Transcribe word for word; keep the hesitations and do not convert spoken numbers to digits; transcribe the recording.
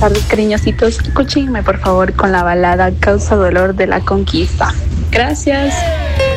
tardes, cariñositos. Escúchenme, por favor, con la balada Causa Dolor de La Conquista. Gracias.